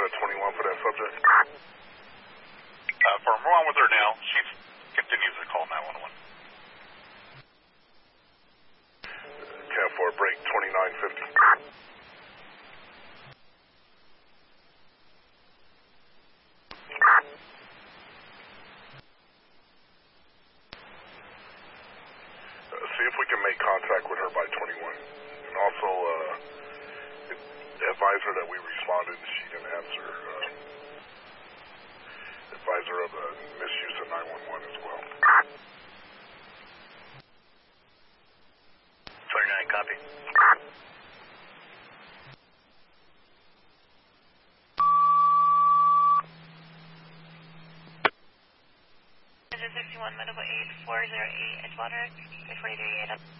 out of 21 for that subject. We're on with her now. She continues to call 911. 10-4, break 2950. See if we can make contact with her by 21. And also, advise her that we responded and she didn't answer. Advise her of the misuse of 911 as well. 29, copy. Medical aid 408 Edgewater, 343